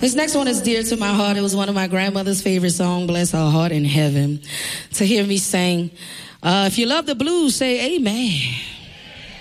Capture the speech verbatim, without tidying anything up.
This next one is dear to my heart. It was one of my grandmother's favorite songs, Bless Her Heart in Heaven. To hear me sing, uh, if you love the blues, say amen.